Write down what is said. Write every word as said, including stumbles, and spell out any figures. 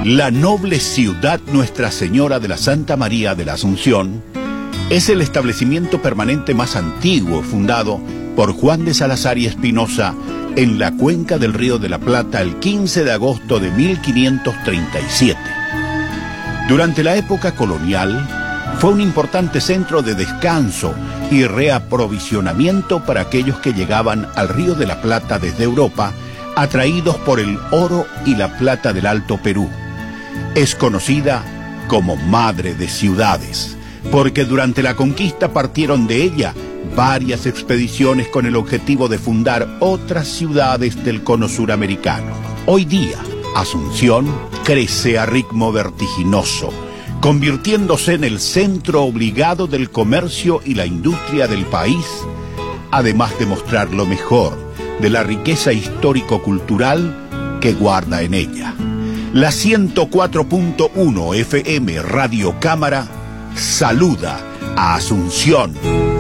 La noble ciudad Nuestra Señora de la Santa María de la Asunción es el establecimiento permanente más antiguo fundado por Juan de Salazar y Espinosa en la cuenca del Río de la Plata el quince de agosto de mil quinientos treinta y siete. Durante la época colonial, fue un importante centro de descanso y reaprovisionamiento para aquellos que llegaban al Río de la Plata desde Europa, atraídos por el oro y la plata del Alto Perú. Es conocida como Madre de Ciudades, porque durante la conquista partieron de ella varias expediciones con el objetivo de fundar otras ciudades del cono suramericano. Hoy día, Asunción crece a ritmo vertiginoso, convirtiéndose en el centro obligado del comercio y la industria del país, además de mostrar lo mejor de la riqueza histórico-cultural que guarda en ella. La ciento cuatro punto uno F M Radio Cámara saluda a Asunción.